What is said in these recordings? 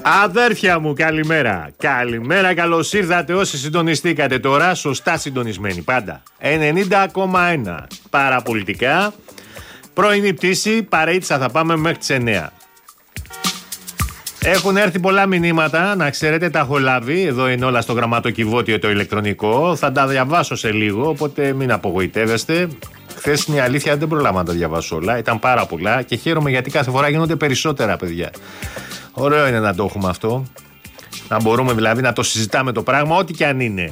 Αδέρφια μου, καλημέρα. Καλημέρα, καλώς ήρθατε όσοι συντονιστήκατε τώρα. Σωστά συντονισμένοι πάντα. 90,1 παραπολιτικά. Πρωινή πτήση, παρείτσα θα πάμε μέχρι τις 9. Έχουν έρθει πολλά μηνύματα, να ξέρετε, τα έχω λάβει. Εδώ είναι όλα στο γραμματοκιβώτιο το ηλεκτρονικό. Θα τα διαβάσω σε λίγο, οπότε μην απογοητεύεστε. Χθες είναι η αλήθεια, δεν προλάβα να τα διαβάσω όλα. Ήταν πάρα πολλά και χαίρομαι γιατί κάθε φορά γίνονται περισσότερα, παιδιά. Ωραίο είναι να το έχουμε αυτό. Να μπορούμε δηλαδή να το συζητάμε το πράγμα, ό,τι και αν είναι.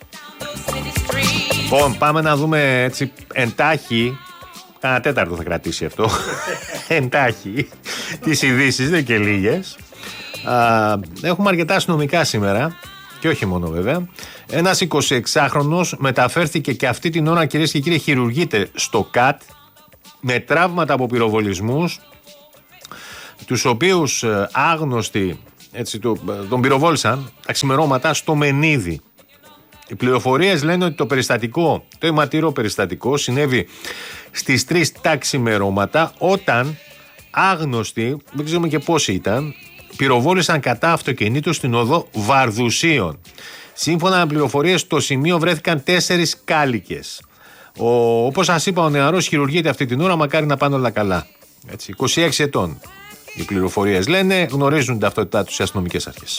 Λοιπόν, πάμε να δούμε έτσι εντάχει. Κάνα τέταρτο θα κρατήσει αυτό. Εντάχει. Τις ειδήσεις, δεν και λίγες. Έχουμε αρκετά αστυνομικά σήμερα. Και όχι μόνο βέβαια. Ένας 26χρονος μεταφέρθηκε και αυτή την ώρα, κυρίες και κύριοι, χειρουργείται στο ΚΑΤ με τραύματα από πυροβολισμούς, τους οποίους άγνωστοι έτσι, τον πυροβόλησαν τα ξημερώματα στο Μενίδη. Οι πληροφορίες λένε ότι το περιστατικό, το αιματηρό περιστατικό, συνέβη στις 3 τα ξημερώματα, όταν άγνωστοι, δεν ξέρουμε και πόσοι ήταν, πυροβόλησαν κατά αυτοκινήτου στην οδό Βαρδουσίων. Σύμφωνα με πληροφορίες, στο σημείο βρέθηκαν 4 κάλικες. Όπως σας είπα, ο νεαρός χειρουργείται αυτή την ώρα, μακάρι να πάνε όλα καλά. Έτσι, 26 ετών. Οι πληροφορίες λένε, γνωρίζουν ταυτότητά τους οι αστυνομικές αρχές.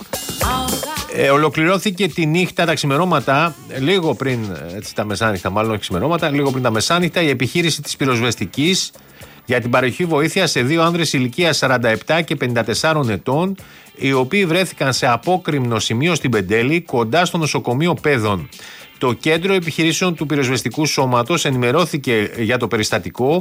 Ολοκληρώθηκε τη νύχτα, τα ξημερώματα, λίγο πριν τα μεσάνυχτα, μάλλον ξημερώματα, λίγο πριν τα μεσάνυχτα, η επιχείρηση της πυροσβεστικής για την παροχή βοήθεια σε 2 άνδρες ηλικίας 47 και 54 ετών, οι οποίοι βρέθηκαν σε απόκρημνο σημείο στην Πεντέλη, κοντά στο νοσοκομείο Πέδων. Το κέντρο επιχειρήσεων του πυροσβεστικού σώματος ενημερώθηκε για το περιστατικό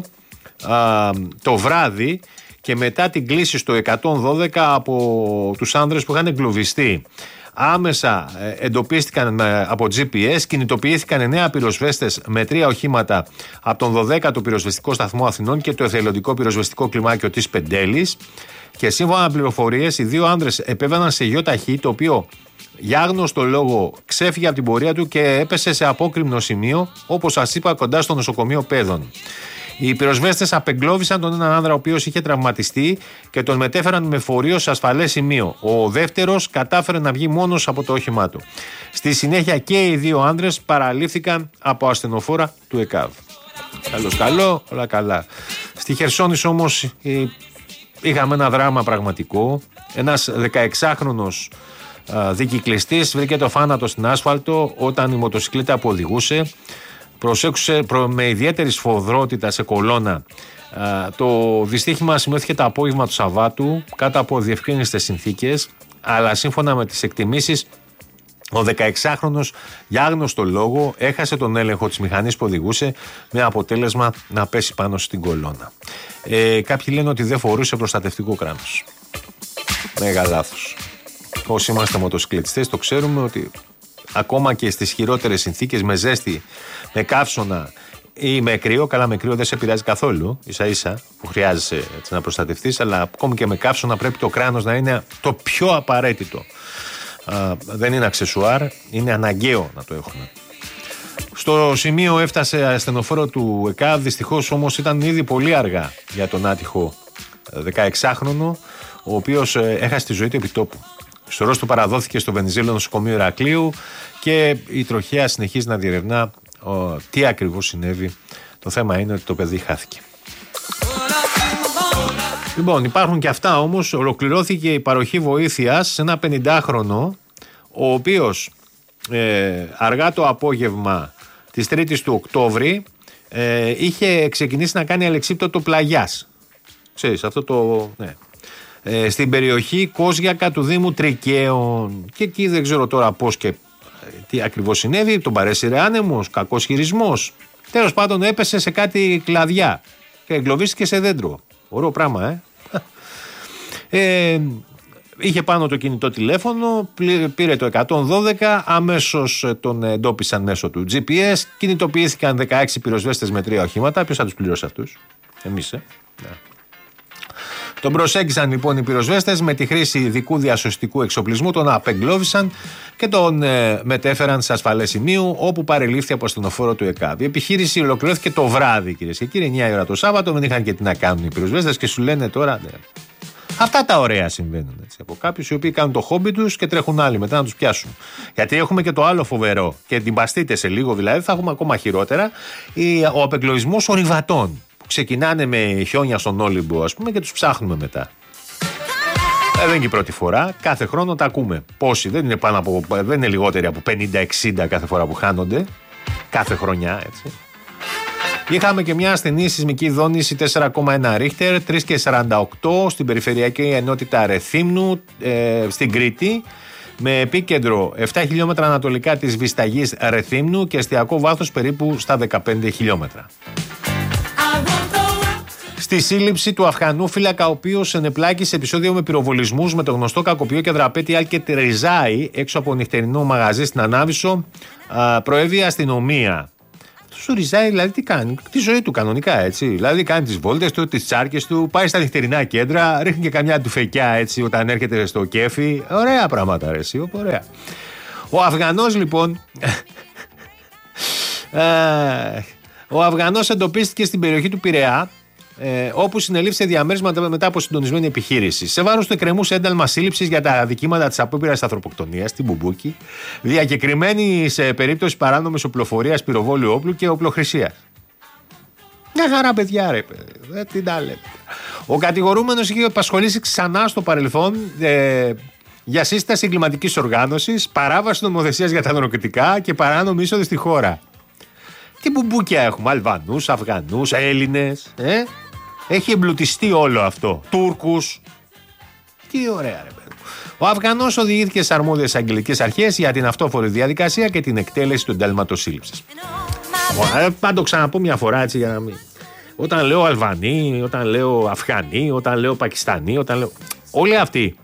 το βράδυ και μετά την κλήση στο 112 από τους άνδρες που είχαν εγκλωβιστεί. Άμεσα εντοπίστηκαν από GPS, κινητοποιήθηκαν 9 πυροσβέστες με 3 οχήματα από τον 12ο Πυροσβεστικό Σταθμό Αθηνών και το εθελοντικό πυροσβεστικό κλιμάκιο της Πεντέλης. Και σύμφωνα με πληροφορίες, οι 2 άνδρες επέβαιναν σε γιοταχή, το οποίο για άγνωστο λόγο ξέφυγε από την πορεία του και έπεσε σε απόκρημνο σημείο, όπως σας είπα, κοντά στο νοσοκομείο Πέδων. Οι πυροσβέστες απεγκλώβησαν τον έναν άνδρα ο οποίος είχε τραυματιστεί και τον μετέφεραν με φορείο σε ασφαλές σημείο. Ο δεύτερος κατάφερε να βγει μόνος από το όχημά του. Στη συνέχεια και οι 2 άνδρες παραλήφθηκαν από ασθενοφόρα του ΕΚΑΒ. Καλώς καλό, όλα καλά. Στη Χερσόνησο όμως είχαμε ένα δράμα πραγματικό. Ένας 16χρονος δικυκλιστής βρήκε το θάνατο στην άσφαλτο όταν η μοτοσυκλέτα που οδηγούσε προσέξουσε με ιδιαίτερη σφοδρότητα σε κολόνα. Το δυστύχημα σημειώθηκε το απόγευμα του Σαββάτου κάτω από διευκρίνιστες συνθήκες, αλλά σύμφωνα με τις εκτιμήσεις, ο 16χρονος για άγνωστο λόγο έχασε τον έλεγχο της μηχανής που οδηγούσε, με αποτέλεσμα να πέσει πάνω στην κολόνα. Κάποιοι λένε ότι δεν φορούσε προστατευτικό κράνος. Μέγα λάθος. Όσοι είμαστε μοτοσυκλετιστές το ξέρουμε ότι ακόμα και στις χειρότερες συνθήκες, με ζέστη, με καύσωνα ή με κρύο, καλά με κρύο δεν σε πειράζει καθόλου, ίσα ίσα που χρειάζεσαι έτσι, να προστατευτείς, αλλά ακόμη και με καύσωνα πρέπει το κράνος να είναι το πιο απαραίτητο. Δεν είναι αξεσουάρ, είναι αναγκαίο να το έχουμε. Στο σημείο έφτασε ασθενοφόρο του ΕΚΑΒ, δυστυχώς όμως ήταν ήδη πολύ αργά για τον άτυχο 16χρονο, ο οποίος έχασε τη ζωή του επί τόπου. Ο σωρός του παραδόθηκε στο Βενιζέλο νοσοκομείο Ηρακλείου και η τροχέα συνεχίζει να διερευνά τι ακριβώς συνέβη. Το θέμα είναι ότι το παιδί χάθηκε. Λοιπόν, υπάρχουν και αυτά όμως. Ολοκληρώθηκε η παροχή βοήθειας σε ένα 50χρονο, ο οποίος αργά το απόγευμα της 3ης του Οκτώβρη είχε ξεκινήσει να κάνει αλεξίπτωτο πλαγιάς. Ξέρεις, αυτό το... Ναι. Στην περιοχή Κόζιακα του Δήμου Τρικαίων. Και εκεί δεν ξέρω τώρα πώς και τι ακριβώς συνέβη. Τον παρέσυρε άνεμος, κακός χειρισμός. Τέλος πάντων έπεσε σε κάτι κλαδιά και εγκλωβίστηκε σε δέντρο. Ωραίο πράγμα, Είχε πάνω το κινητό τηλέφωνο, πήρε το 112, αμέσως τον εντόπισαν μέσω του GPS, κινητοποιήθηκαν 16 πυροσβέστες με 3 οχήματα. Ποιος θα τους πληρώσει αυτούς? Εμείς, Ναι. Τον προσέγγισαν λοιπόν οι πυροσβέστες με τη χρήση ειδικού διασωστικού εξοπλισμού, τον απεγκλώβησαν και τον μετέφεραν σε ασφαλές σημείο, όπου παρελήφθη από ασθενοφόρο του ΕΚΑΒ. Η επιχείρηση ολοκληρώθηκε το βράδυ, κυρίες και κύριοι, 9 η ώρα το Σάββατο. Δεν είχαν και τι να κάνουν οι πυροσβέστες και σου λένε τώρα. Ναι. Αυτά τα ωραία συμβαίνουν. Έτσι, από κάποιους οι οποίοι κάνουν το χόμπι τους και τρέχουν άλλοι μετά να τους πιάσουν. Γιατί έχουμε και το άλλο φοβερό. Και την παστείτε σε λίγο δηλαδή, θα έχουμε ακόμα χειρότερα. Ο απεγκλωβισμός ορειβατών. Που ξεκινάνε με χιόνια στον Όλυμπο, ας πούμε, και τους ψάχνουμε μετά. Δεν είναι και η πρώτη φορά. Κάθε χρόνο τα ακούμε. Πόσοι, δεν είναι λιγότεροι από 50-60 κάθε φορά που χάνονται. Κάθε χρονιά, έτσι. Είχαμε και μια ασθενή σεισμική δόνηση 4,1 ρίχτερ, 3,48 στην περιφερειακή ενότητα Ρεθύμνου στην Κρήτη, με επίκεντρο 7 χιλιόμετρα ανατολικά της Βισταγής Ρεθύμνου και εστιακό βάθος περίπου στα 15 χιλιόμετρα. Στη σύλληψη του Αφγανού φύλακα, ο οποίος ενεπλάκη σε επεισόδιο με πυροβολισμούς με το γνωστό κακοποιό και δραπέτη Άλκετ Ριζάη έξω από νυχτερινό μαγαζί στην Ανάβησο, προέβη η αστυνομία. Ο Ριζάη δηλαδή τι κάνει, τη ζωή του κανονικά, έτσι. Δηλαδή κάνει τις βόλτες του, τις τσάρκες του, πάει στα νυχτερινά κέντρα, ρίχνει και καμιά τουφεκιά έτσι όταν έρχεται στο κέφι. Ωραία πράγματα, ρε, εσύ, ωραία. Ο Αφγανός λοιπόν. Ο Αφγανός εντοπίστηκε στην περιοχή του Πειραιά, όπου συνελήφθη σε διαμέρισμα μετά από συντονισμένη επιχείρηση. Σε βάρος του εκκρεμούσε ένταλμα σύλληψης για τα αδικήματα της απόπειρας ανθρωποκτονίας στην Μπουμπούκη, διακεκριμένη σε περίπτωση παράνομης οπλοφορίας, πυροβόλου όπλου και οπλοχρησίας. Μια χαρά, παιδιά, ρε παιδί. Τι τα λέτε. Ο κατηγορούμενος είχε απασχολήσει ξανά στο παρελθόν για σύσταση εγκληματικής οργάνωσης, παράβαση νομοθεσίας για τα ναρκωτικά και παράνομη είσοδο στη χώρα. Τι μπουμπούκια έχουμε, Αλβανούς, Αφγανούς, Έλληνες, Έχει εμπλουτιστεί όλο αυτό. Τούρκους. Τι ωραία, ρε παιδί. Ο Αφγανός οδηγήθηκε στις αρμόδιες αγγελικές αρχές για την αυτόφορη διαδικασία και την εκτέλεση του εντάλματος σύλληψης. Πάντα το ξαναπώ μια φορά έτσι για να μην. Όταν λέω Αλβανοί, όταν λέω Αφγανοί, όταν λέω Πακιστανοί, όταν λέω. Όλοι αυτοί.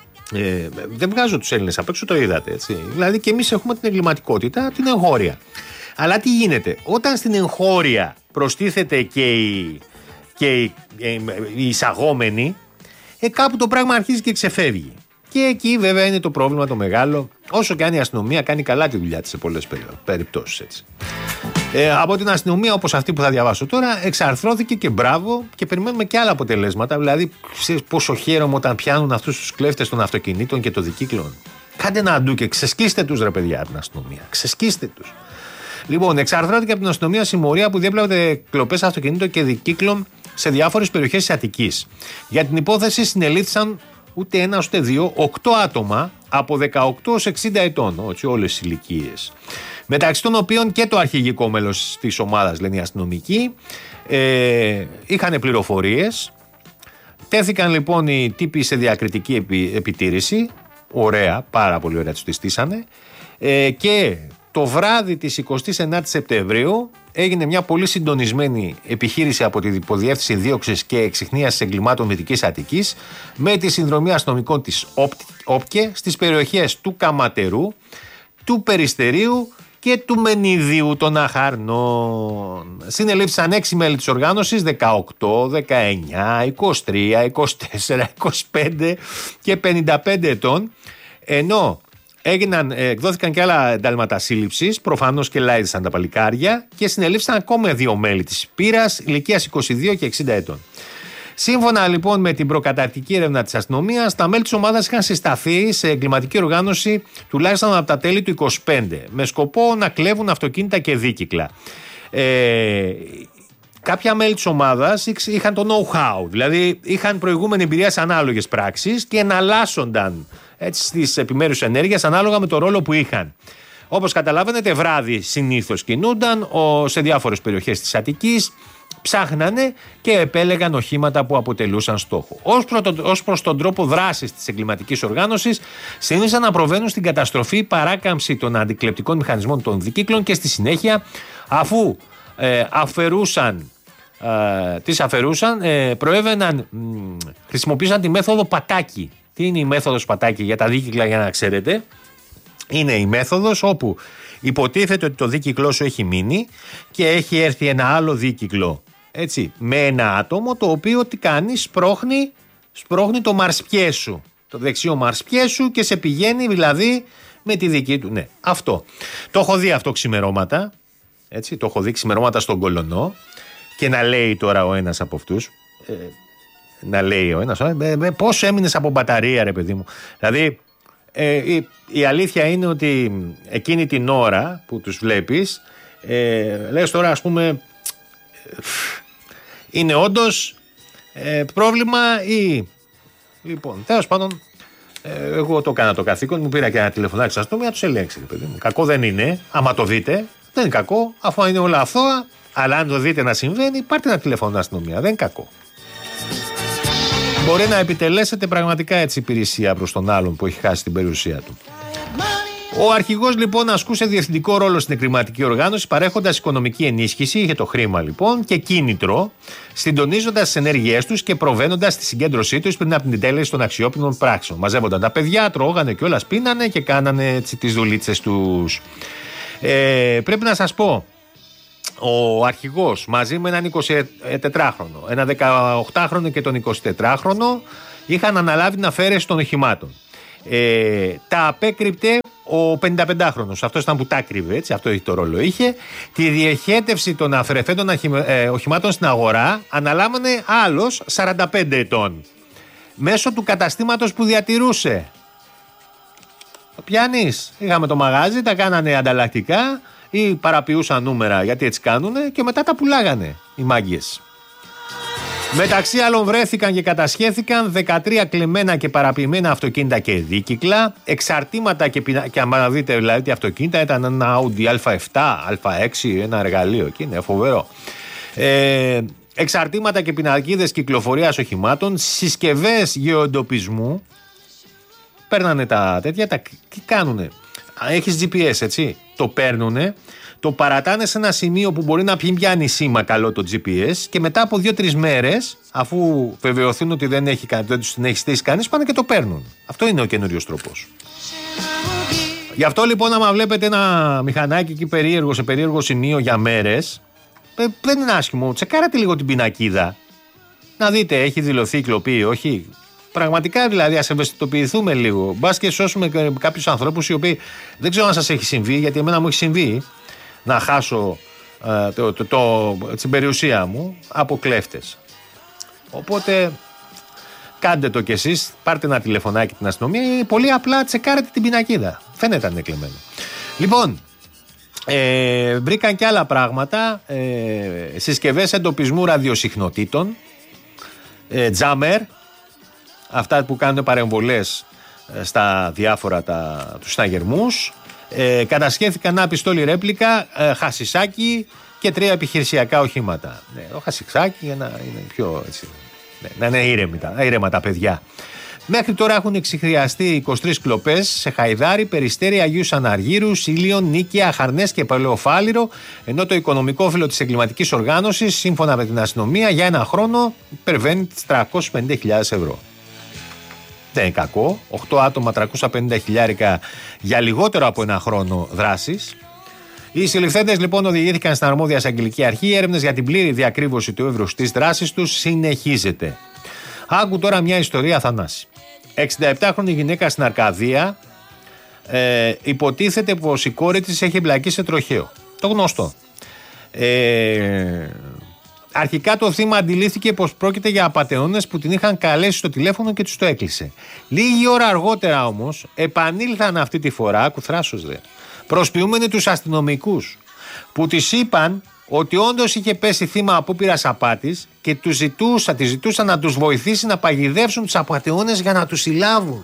Δεν βγάζω τους Έλληνες απ' έξω, το είδατε έτσι. Δηλαδή και εμείς έχουμε την εγκληματικότητα, την εγχώρια. Αλλά τι γίνεται, όταν στην εγχώρια προστίθεται και οι εισαγόμενοι, κάπου το πράγμα αρχίζει και ξεφεύγει. Και εκεί βέβαια είναι το πρόβλημα το μεγάλο, όσο και αν η αστυνομία κάνει καλά τη δουλειά της σε πολλές περιπτώσεις έτσι. Από την αστυνομία, όπως αυτή που θα διαβάσω τώρα, εξαρθρώθηκε και μπράβο και περιμένουμε και άλλα αποτελέσματα. Δηλαδή, ξέρεις πόσο χαίρομαι όταν πιάνουν αυτούς τους κλέφτες των αυτοκινήτων και των δικύκλων. Κάντε ένα αντού και ξεσκίστε τους, ρε παιδιά, την αστυνομία. Ξεσκίστε τους. Λοιπόν, εξαρθρώθηκε από την αστυνομία συμμορία που διέπλαβε κλοπές αυτοκινήτων και δικύκλων σε διάφορες περιοχές της Αττικής. Για την υπόθεση συνελήφθησαν ούτε ένα ούτε δύο, 8 άτομα από 18 ως 60 ετών, όχι όλες τις ηλικίες. Μεταξύ των οποίων και το αρχηγικό μέλος της ομάδας, λένε οι αστυνομικοί, είχαν πληροφορίες. Τέθηκαν λοιπόν οι τύποι σε διακριτική επιτήρηση. Ωραία, πάρα πολύ ωραία τους τη στήσανε. Και το βράδυ της 29ης Σεπτεμβρίου έγινε μια πολύ συντονισμένη επιχείρηση από την Υποδιεύθυνση Δίωξης και Εξιχνίασης Εγκλημάτων Δυτικής Αττικής με τη συνδρομή αστυνομικών της ΟΠΚΕ στις περιοχές του Καματερού, του Περιστερίου και του Μενιδίου των Αχαρνών. Συνελήφθησαν 6 μέλη της οργάνωσης, 18, 19, 23, 24, 25 και 55 ετών, ενώ εκδόθηκαν και άλλα εντάλματα σύλληψης, προφανώς και λάιδισαν τα παλικάρια, και συνελήφθησαν ακόμα 2 μέλη της πύρας ηλικίας 22 και 60 ετών. Σύμφωνα λοιπόν με την προκαταρκτική έρευνα της αστυνομίας, τα μέλη της ομάδας είχαν συσταθεί σε εγκληματική οργάνωση τουλάχιστον από τα τέλη του 25, με σκοπό να κλέβουν αυτοκίνητα και δίκυκλα. Κάποια μέλη της ομάδας είχαν το know-how, δηλαδή είχαν προηγούμενη εμπειρία σε ανάλογες πράξεις και εναλλάσσονταν στις επιμέρους ενέργειες ανάλογα με το ρόλο που είχαν. Όπως καταλαβαίνετε, βράδυ συνήθως κινούνταν σε διάφορες περιοχές της Αττικής, ψάχνανε και επέλεγαν οχήματα που αποτελούσαν στόχο. Ως προς τον τρόπο δράσης της εγκληματικής οργάνωσης, συνήθισαν να προβαίνουν στην καταστροφή, παράκαμψη των αντικλεπτικών μηχανισμών των δικύκλων και στη συνέχεια, αφού τις αφαιρούσαν, χρησιμοποίησαν τη μέθοδο πατάκι. Τι είναι η μέθοδος πατάκι για τα δίκυκλα, για να ξέρετε? Είναι η μέθοδος όπου υποτίθεται ότι το δίκυκλό σου έχει μείνει και έχει έρθει ένα άλλο δίκυκλο, έτσι, με ένα άτομο, το οποίο τι κάνει, σπρώχνει το μαρσπιέ σου, το δεξιό μαρσπιέ σου, και σε πηγαίνει δηλαδή με τη δική του. Ναι, αυτό. Το έχω δει αυτό ξημερώματα, έτσι, το έχω δει ξημερώματα στον Κολωνό, και να λέει τώρα ο ένας από αυτούς, να λέει ο ένας, πόσο έμεινες από μπαταρία, ρε παιδί μου. Δηλαδή, η αλήθεια είναι ότι εκείνη την ώρα που τους βλέπεις, λες τώρα, ας πούμε, είναι όντως πρόβλημα ή. Λοιπόν, τέλος πάντων, εγώ το έκανα το καθήκον μου, πήρα και ένα τηλεφωνάκι στην αστυνομία, τους ελέγξει, παιδί μου. Κακό δεν είναι, άμα το δείτε, δεν είναι κακό, αφού είναι όλα αθώα, αλλά αν το δείτε να συμβαίνει, πάρτε ένα τηλέφωνο στην αστυνομία, δεν είναι κακό. Μπορεί να επιτελέσετε πραγματικά έτσι υπηρεσία προς τον άλλον που έχει χάσει την περιουσία του. Ο αρχηγός λοιπόν ασκούσε διευθυντικό ρόλο στην εγκληματική οργάνωση, παρέχοντας οικονομική ενίσχυση, είχε το χρήμα λοιπόν και κίνητρο, συντονίζοντας τις ενέργειές τους και προβαίνοντας στη συγκέντρωσή τους πριν από την τέλεση των αξιόπινων πράξεων. Μαζεύονταν τα παιδιά, τρώγανε κιόλας, πίνανε και κάνανε έτσι τις δουλίτσες τους. Πρέπει να σας πω, ο αρχηγός μαζί με έναν 24χρονο, ένα 18χρονο και τον 24χρονο είχαν αναλάβει την αφαίρεση των οχημάτων. Τα απέκρυπτε ο 55χρονος, αυτός ήταν που τα κρύβε, έτσι, αυτό το ρόλο είχε. Τη διοχέτευση των αφαιρεθέντων οχημάτων στην αγορά αναλάμβανε άλλος 45 ετών μέσω του καταστήματος που διατηρούσε. Το πιάνεις, είχαμε το μαγάζι, τα κάνανε ανταλλακτικά ή παραποιούσαν νούμερα, γιατί έτσι κάνουνε, και μετά τα πουλάγανε οι μάγκες. Μεταξύ άλλων βρέθηκαν και κατασχέθηκαν 13 κλεμμένα και παραποιημένα αυτοκίνητα και δίκυκλα, εξαρτήματα και αν δείτε δηλαδή τι αυτοκίνητα, ήταν ένα Audi A7, A6, ένα εργαλείο εκεί, είναι φοβερό. Εξαρτήματα και πινακίδες κυκλοφορίας οχημάτων, συσκευές γεωεντοπισμού, παίρνανε τα τέτοια, τι κάνουνε, έχεις GPS έτσι, το παίρνουνε, το παρατάνε σε ένα σημείο που μπορεί να πιάνει σήμα καλό το GPS και μετά από 2-3 μέρες, αφού βεβαιωθούν ότι δεν τους την έχει στήσει κανείς, πάνε και το παίρνουν. Αυτό είναι ο καινούριος τρόπος. Γι' αυτό λοιπόν, άμα βλέπετε ένα μηχανάκι εκεί περίεργο σε περίεργο σημείο για μέρες, δεν είναι άσχημο. Τσεκάρατε λίγο την πινακίδα. Να δείτε, έχει δηλωθεί κλοπή, όχι. Πραγματικά δηλαδή, ας ευαισθητοποιηθούμε λίγο. Μπας και σώσουμε κάποιους ανθρώπους οι οποίοι δεν ξέρω αν σας έχει συμβεί, γιατί εμένα μου έχει συμβεί να χάσω την περιουσία μου από κλέφτες. Οπότε κάντε το κι εσείς, πάρτε ένα τηλεφωνάκι την αστυνομία ή πολύ απλά τσεκάρετε την πινακίδα. Φαίνεται αν είναι κλεμμένο. Λοιπόν, βρήκαν και άλλα πράγματα, συσκευές εντοπισμού ραδιοσυχνοτήτων, τζάμερ, αυτά που κάνουν παρεμβολές στα διάφορα τους συναγερμούς. Κατασχέθηκαν ένα πιστόλι ρέπλικα, χασισάκι και 3 επιχειρησιακά οχήματα. Το χασισάκι για να είναι πιο έτσι, να είναι ήρεμα τα παιδιά. Μέχρι τώρα έχουν εξηχριαστεί 23 κλοπές σε Χαϊδάρι, Περιστέρι, Αγίους Αναργύρους, Ήλιον, Νίκαια, Χαρνές και Παλαιοφάλιρο, ενώ το οικονομικό όφελο της εγκληματικής οργάνωσης, σύμφωνα με την αστυνομία, για ένα χρόνο υπερβαίνει τις 350.000 ευρώ. Δεν είναι κακό. 8 άτομα, 350 χιλιάρικα για λιγότερο από ένα χρόνο δράσης. Οι συλληφθέντες λοιπόν οδηγήθηκαν στην αρμόδια εισαγγελική αρχή. Οι έρευνες για την πλήρη διακρύβωση του εύρους της δράσης τους συνεχίζεται. Άκου τώρα μια ιστορία, Θανάση. 67χρονη γυναίκα στην Αρκαδία υποτίθεται πως η κόρη της έχει εμπλακεί σε τροχαίο. Το γνωστό. Αρχικά το θύμα αντιλήφθηκε πως πρόκειται για απατεώνες που την είχαν καλέσει στο τηλέφωνο και τους το έκλεισε. Λίγη ώρα αργότερα όμως επανήλθαν αυτή τη φορά, ακουθράσος δε, προσποιούμενοι τους αστυνομικούς που της είπαν ότι όντως είχε πέσει θύμα απόπειρας απάτης και τη ζητούσαν να τους βοηθήσει να παγιδεύσουν τους απατεώνες για να τους συλλάβουν.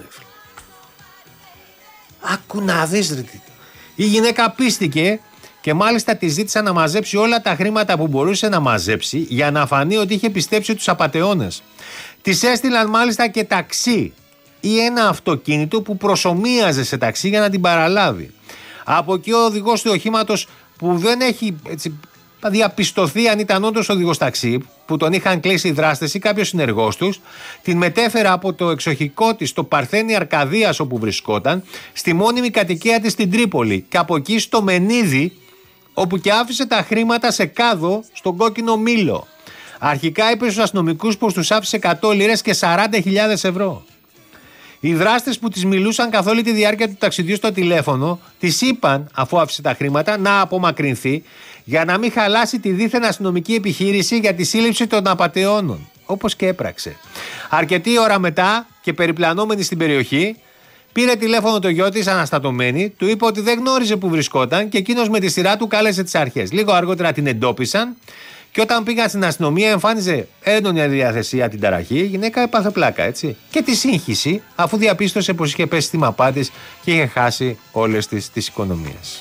Άκου να δεις ρε. Η γυναίκα πίστηκε και μάλιστα τη ζήτησαν να μαζέψει όλα τα χρήματα που μπορούσε να μαζέψει για να φανεί ότι είχε πιστέψει τους απατεώνες. Της έστειλαν μάλιστα και ταξί ή ένα αυτοκίνητο που προσομοίαζε σε ταξί για να την παραλάβει. Από εκεί ο οδηγός του οχήματος, που δεν έχει έτσι διαπιστωθεί αν ήταν όντως οδηγός ταξί, που τον είχαν κλείσει οι δράστες ή κάποιος συνεργός τους, την μετέφερε από το εξοχικό της στο Παρθένι Αρκαδίας όπου βρισκόταν, στη μόνιμη κατοικία της στην Τρίπολη, και από εκεί στο Μενίδη, όπου και άφησε τα χρήματα σε κάδο στον Κόκκινο Μήλο. Αρχικά είπε στους αστυνομικούς πως τους άφησε 100 λίρες και 40.000 ευρώ. Οι δράστες που τις μιλούσαν καθ' όλη τη διάρκεια του ταξιδιού στο τηλέφωνο, τις είπαν, αφού άφησε τα χρήματα, να απομακρυνθεί για να μην χαλάσει τη δίθεν αστυνομική επιχείρηση για τη σύλληψη των απατεώνων. όπως και έπραξε. Αρκετή ώρα μετά και περιπλανόμενη στην περιοχή, πήρε τηλέφωνο το γιο της αναστατωμένη, του είπε ότι δεν γνώριζε που βρισκόταν και εκείνος με τη σειρά του κάλεσε τις αρχές. Λίγο αργότερα την εντόπισαν και όταν πήγαν στην αστυνομία εμφάνιζε έντονη αδιαθεσία, την ταραχή. Η γυναίκα έπαθε πλάκα, έτσι. Και τη σύγχυση, αφού διαπίστωσε πως είχε πέσει στη μαπά της και είχε χάσει όλες τις οικονομίες.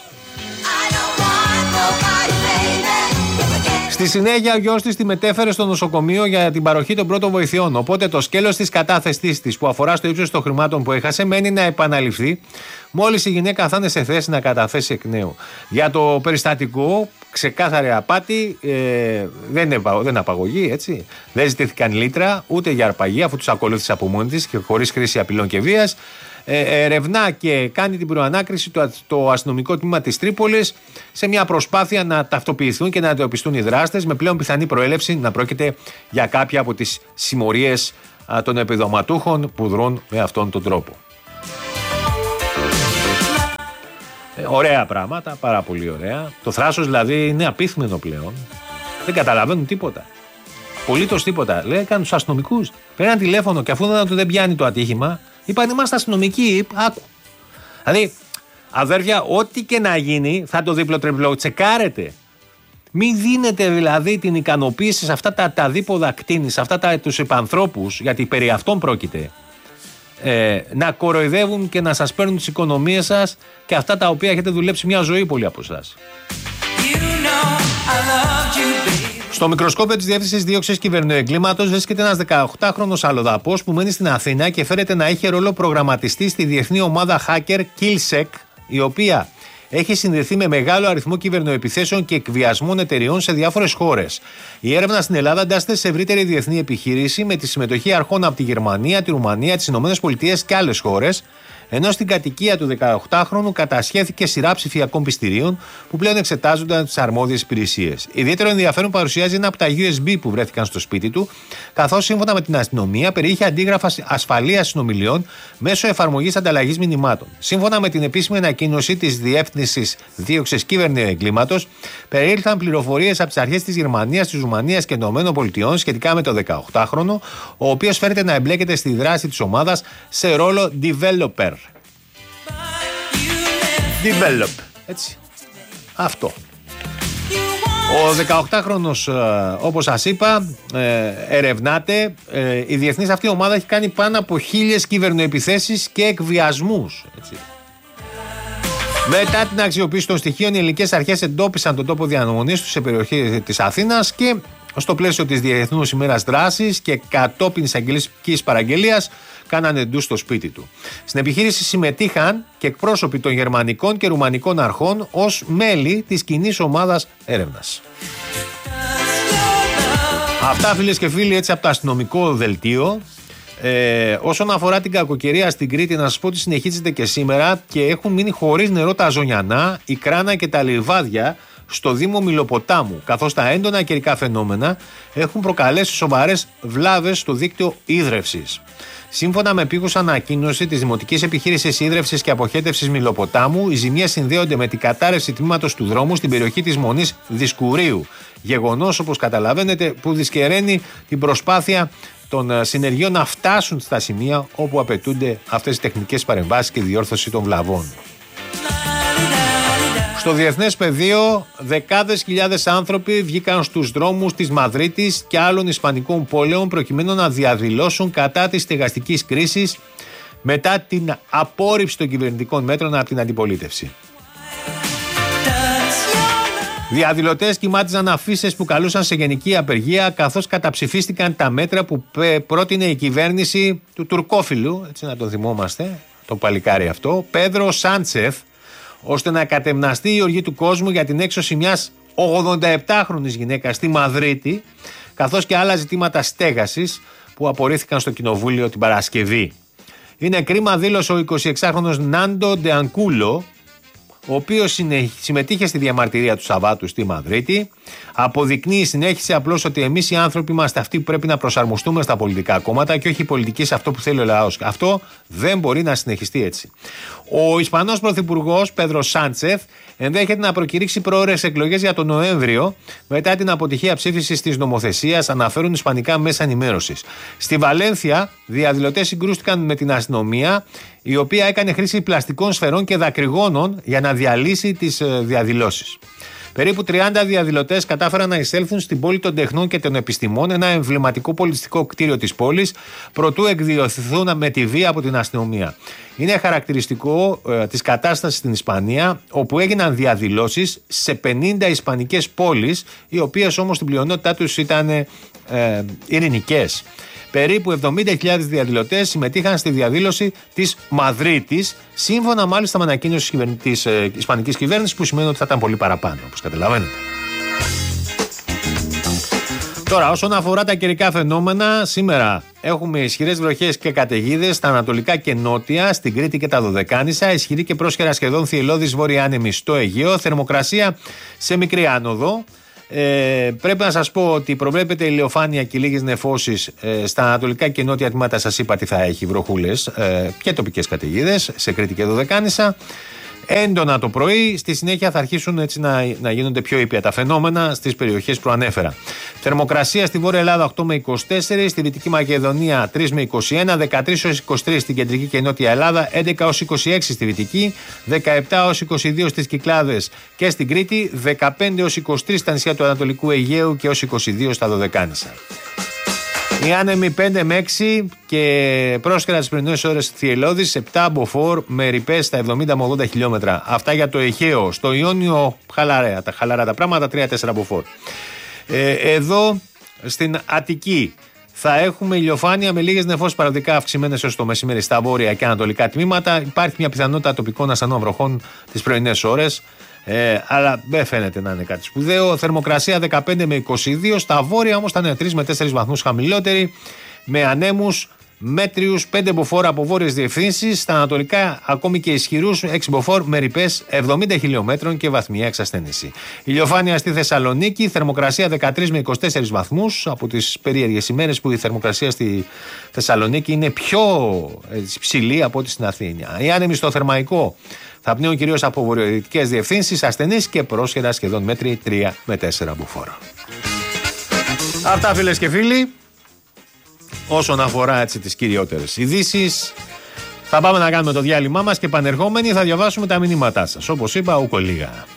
Στη συνέχεια, ο γιος της τη μετέφερε στο νοσοκομείο για την παροχή των πρώτων βοηθειών. Οπότε το σκέλος της κατάθεσής της, που αφορά στο ύψος των χρημάτων που έχασε, μένει να επαναληφθεί μόλις η γυναίκα θα είναι σε θέση να καταθέσει εκ νέου. Για το περιστατικό, ξεκάθαρη απάτη, δεν είναι απαγωγή, έτσι. Δεν ζητήθηκαν λίτρα ούτε για αρπαγή, αφού τους ακολούθησε από μόνη της και χωρίς χρήση απειλών και βίας. Ερευνά και κάνει την προανάκριση το αστυνομικό τμήμα της Τρίπολης σε μια προσπάθεια να ταυτοποιηθούν και να εντοπιστούν οι δράστες, με πλέον πιθανή προέλευση να πρόκειται για κάποια από τις συμμορίες των επιδοματούχων που δρούν με αυτόν τον τρόπο. Ωραία πράγματα, πάρα πολύ ωραία. Το θράσος δηλαδή είναι απίθμενο πλέον. Δεν καταλαβαίνουν τίποτα. Πολύτως τίποτα. Λέει, έκανε τους αστυνομικούς. Πέραν τηλέφωνο και αφού δεν πιάνει το ατύχημα, είπαν είμαστε αστυνομικοί. Άκου. Δηλαδή, αδέρφια, ό,τι και να γίνει, θα το δίπλο-τριπλό τσεκάρετε. Μην δίνετε δηλαδή την ικανοποίηση σε αυτά τα δίποδα κτίνη, σε αυτά τους υπανθρώπους, γιατί περί αυτών πρόκειται. Να κοροϊδεύουν και να σας παίρνουν τις οικονομίες σας και αυτά τα οποία έχετε δουλέψει μια ζωή πολλοί από εσάς. Στο μικροσκόπιο της Διεύθυνσης Δίωξης Κυβερνοεγκλήματος βρίσκεται ένας 18χρονος αλλοδαπός που μένει στην Αθήνα και φέρεται να έχει ρόλο προγραμματιστή στη διεθνή ομάδα hacker Killsec, η οποία έχει συνδεθεί με μεγάλο αριθμό κυβερνοεπιθέσεων και εκβιασμών εταιριών σε διάφορες χώρες. Η έρευνα στην Ελλάδα εντάσσεται σε ευρύτερη διεθνή επιχείρηση με τη συμμετοχή αρχών από τη Γερμανία, τη Ρουμανία, τις ΗΠΑ και άλλες χώρες. Ενώ στην κατοικία του 18χρονου κατασχέθηκε σειρά ψηφιακών πιστηρίων που πλέον εξετάζονταν τις αρμόδιες υπηρεσίες. Ιδιαίτερο ενδιαφέρον παρουσιάζει ένα από τα USB που βρέθηκαν στο σπίτι του, καθώς σύμφωνα με την αστυνομία περιείχε αντίγραφα ασφαλείας συνομιλιών μέσω εφαρμογής ανταλλαγής μηνυμάτων. Σύμφωνα με την επίσημη ανακοίνωση της Διεύθυνσης Δίωξης Κυβερνοεγκλήματος, περιήλθαν πληροφορίες από τις αρχές της Γερμανίας, της Ρουμανίας και των ΗΠΑ σχετικά με το 18χρονο, ο οποίος φέρεται να εμπλέκεται στη δράση της ομάδας σε ρόλο developer. Develop. Έτσι. Αυτό. Ο 18χρονος, όπως σας είπα, ερευνάται. Η διεθνής αυτή ομάδα έχει κάνει πάνω από 1000 κυβερνοεπιθέσεις και εκβιασμούς. Έτσι. Μετά την αξιοποίηση των στοιχείων, οι ελληνικές αρχές εντόπισαν τον τόπο διανομονής τους σε περιοχή της Αθήνας και στο πλαίσιο της Διεθνούς ημέρας δράσης και κατόπιν εισαγγελικής παραγγελίας κάνανε ντου στο σπίτι του. Στην επιχείρηση συμμετείχαν και εκπρόσωποι των γερμανικών και ρουμανικών αρχών ως μέλη της κοινής ομάδας έρευνας. Αυτά, φίλες και φίλοι, έτσι από το αστυνομικό δελτίο. Όσον αφορά την κακοκαιρία στην Κρήτη, να σας πω ότι συνεχίζεται και σήμερα και έχουν μείνει χωρίς νερό τα Ζωνιανά, η Κράνα και τα Λιβάδια στο Δήμο Μηλοποτάμου, καθώς τα έντονα καιρικά φαινόμενα έχουν προκαλέσει σοβαρές βλάβες στο δίκτυο ίδρευσης. Σύμφωνα με επίγουσα ανακοίνωση της Δημοτικής Επιχείρησης Ίδρευσης και Αποχέτευσης Μηλοποτάμου, οι ζημίες συνδέονται με την κατάρρευση τμήματος του δρόμου στην περιοχή της Μονής Δισκουρίου. Γεγονός, όπως καταλαβαίνετε, που δυσκεραίνει την προσπάθεια των συνεργείων να φτάσουν στα σημεία όπου απαιτούνται αυτές οι τεχνικές παρεμβάσεις και διόρθωση των βλαβών. Στο διεθνές πεδίο, δεκάδες χιλιάδες άνθρωποι βγήκαν στους δρόμους της Μαδρίτης και άλλων ισπανικών πόλεων προκειμένου να διαδηλώσουν κατά της στεγαστικής κρίσης μετά την απόρριψη των κυβερνητικών μέτρων από την αντιπολίτευση. Διαδηλωτές κοιμάτιζαν αφίσες που καλούσαν σε γενική απεργία, καθώς καταψηφίστηκαν τα μέτρα που πρότεινε η κυβέρνηση του τουρκόφιλου, έτσι να τον θυμόμαστε, το παλικάρι αυτό, Πέδρο Σάντσεφ, ώστε να κατεμναστεί η οργή του κόσμου για την έξωση μιας 87χρονης γυναίκας στη Μαδρίτη, καθώς και άλλα ζητήματα στέγασης που απορρίφθηκαν στο Κοινοβούλιο την Παρασκευή. Είναι κρίμα, δήλωσε ο 26χρονος Νάντο Ντεανκούλο, ο οποίος συμμετείχε στη διαμαρτυρία του Σαββάτου στη Μαδρίτη. Αποδεικνύει, συνέχισε απλώς ότι εμείς οι άνθρωποι είμαστε αυτοί που πρέπει να προσαρμοστούμε στα πολιτικά κόμματα και όχι οι πολιτικοί σε αυτό που θέλει ο λαός. Αυτό δεν μπορεί να συνεχιστεί έτσι. Ο Ισπανός Πρωθυπουργός Πέδρο Σάντσεθ ενδέχεται να προκηρύξει πρόωρες εκλογές για τον Νοέμβριο μετά την αποτυχία ψήφισης της νομοθεσίας, αναφέρουν ισπανικά μέσα ενημέρωσης. Στη Βαλένθια, διαδηλωτές συγκρούστηκαν με την αστυνομία, η οποία έκανε χρήση πλαστικών σφαιρών και δακρυγόνων για να διαλύσει τις διαδηλώσεις. Περίπου 30 διαδηλωτές κατάφεραν να εισέλθουν στην πόλη των τεχνών και των επιστημών, ένα εμβληματικό πολιτιστικό κτίριο της πόλης, προτού εκδιωθούν με τη βία από την αστυνομία. Είναι χαρακτηριστικό της κατάστασης στην Ισπανία, όπου έγιναν διαδηλώσεις σε 50 ισπανικές πόλεις, οι οποίες όμως στην πλειονότητά τους ήταν ειρηνικές. Περίπου 70.000 διαδηλωτές συμμετείχαν στη διαδήλωση της Μαδρίτης, σύμφωνα μάλιστα με ανακοίνωση της ισπανικής κυβέρνησης, που σημαίνει ότι θα ήταν πολύ παραπάνω, όπως καταλαβαίνετε. Τώρα, όσον αφορά τα καιρικά φαινόμενα, σήμερα έχουμε ισχυρές βροχές και καταιγίδες στα ανατολικά και νότια, στην Κρήτη και τα Δωδεκάνησα, ισχυρή και πρόσχερα σχεδόν θυελλώδης βόρεια άνεμη στο Αιγαίο, θερμοκρασία σε μικρή άνοδο. Πρέπει να σας πω ότι προβλέπεται ηλιοφάνεια και λίγες νεφώσεις στα ανατολικά και νότια τμήματα. Σας είπα τι θα έχει, βροχούλες και τοπικές καταιγίδες σε Κρήτη και Δωδεκάνησα. Έντονα το πρωί, στη συνέχεια θα αρχίσουν έτσι να γίνονται πιο ήπια τα φαινόμενα στις περιοχές που ανέφερα. Θερμοκρασία στη Βόρεια Ελλάδα 8 με 24, στη Δυτική Μακεδονία 3 με 21, 13 έως 23 στην Κεντρική και Νότια Ελλάδα, 11 έως 26 στη Δυτική, 17 έως 22 στις Κυκλάδες και στην Κρήτη, 15 έως 23 στα νησιά του Ανατολικού Αιγαίου και έως 22 στα Δωδεκάνησα. Οι άνεμοι 5 με 6 και πρόσχερα τις πρωινές ώρες θυελλώδης 7 μποφόρ με ρηπές στα 70 με 80 χιλιόμετρα. Αυτά για το Αιγαίο. Στο Ιόνιο χαλαρά τα πράγματα, 3-4 μποφόρ. Εδώ στην Αττική θα έχουμε ηλιοφάνεια με λίγες νεφώσεις παραδικά αυξημένες έως το μεσημέρι στα βόρεια και ανατολικά τμήματα. Υπάρχει μια πιθανότητα τοπικών ασθενών βροχών τις πρωινές ώρες. Αλλά δεν φαίνεται να είναι κάτι σπουδαίο. Θερμοκρασία 15 με 22. Στα βόρεια όμως θα είναι 3 με 4 βαθμούς χαμηλότερη, με ανέμους μέτριους 5 μποφόρ από βόρειες διευθύνσεις. Στα ανατολικά ακόμη και ισχυρούς 6 μποφόρ με ρηπές 70 χιλιόμετρων και βαθμιαία εξασθένηση. Ηλιοφάνεια στη Θεσσαλονίκη, θερμοκρασία 13 με 24 βαθμούς. Από τις περίεργες ημέρες που η θερμοκρασία στη Θεσσαλονίκη είναι πιο ψηλή από ό,τι στην Αθήνα. Οι άνεμοι στο Θερμαϊκό θα πνέουν κυρίως από βορειοδυτικές διευθύνσεις, ασθενείς και πρόσχερα σχεδόν μέτρη 3 με 4 μποφόρ. Αυτά, φίλες και φίλοι, όσον αφορά έτσι τις κυριότερες ειδήσεις. Θα πάμε να κάνουμε το διάλειμμά μας και επανερχόμενοι θα διαβάσουμε τα μηνύματά σας. Όπως είπα, ούκο λίγα.